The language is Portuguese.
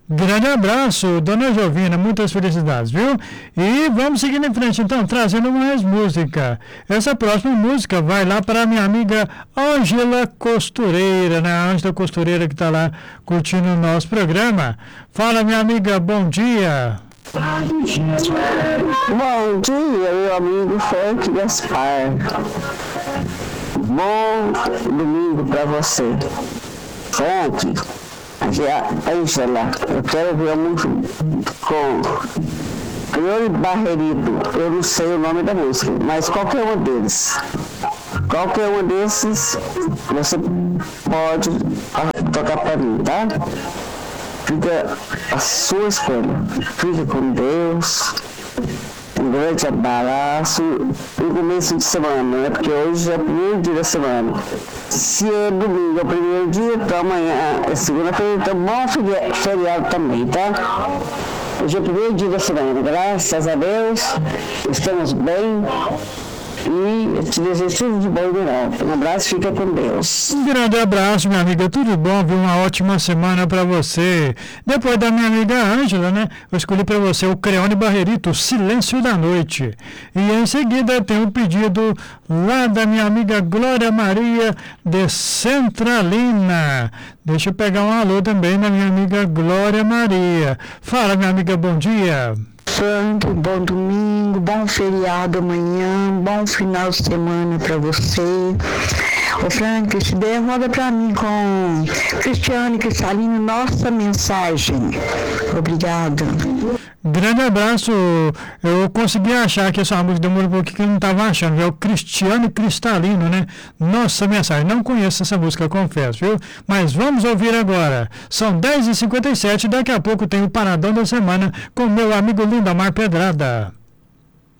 Grande abraço, dona Jovina, muitas felicidades, viu? E vamos seguindo em frente, então, trazendo mais música. Essa próxima música vai lá para a minha amiga Ângela Costureira, né? A Ângela Costureira que está lá curtindo o nosso programa. Fala, minha amiga, bom dia. Bom dia, meu amigo Frank Gaspar. Bom domingo para você. Frank, Ângela, eu quero ver a música com Crione Barrerito. Eu não sei o nome da música, mas qualquer um deles. Qualquer um desses você pode tocar para mim, tá? Fica a sua escolha. Fica com Deus. Um grande abraço no começo de semana, né? Porque hoje é o primeiro dia da semana. Se é domingo é o primeiro dia, então amanhã é segunda-feira, então bom feriado também, tá? Hoje é o primeiro dia da semana, graças a Deus, estamos bem. E eu te desejo tudo de bom e melhor. Um abraço, fica com Deus. Um grande abraço, minha amiga. Tudo bom, viu? Uma ótima semana para você. Depois da minha amiga Ângela, né? Eu escolhi para você o Creone Barrerito, Silêncio da Noite. E em seguida tem um pedido lá da minha amiga Glória Maria de Centralina. Deixa eu pegar um alô também da minha amiga Glória Maria. Fala, minha amiga, bom dia. Frank, bom domingo, bom feriado amanhã, bom final de semana para você. Ô Frank, se der, roda para mim com Cristiane Cristalino, nossa mensagem. Obrigada. Grande abraço. Eu consegui achar que essa música demorou um pouquinho que eu não estava achando. É o Cristiano Cristalino, né? Nossa mensagem. Não conheço essa música, confesso, viu? Mas vamos ouvir agora. São 10h57, daqui a pouco tem o Paradão da Semana com meu amigo Lindamar Pedrada.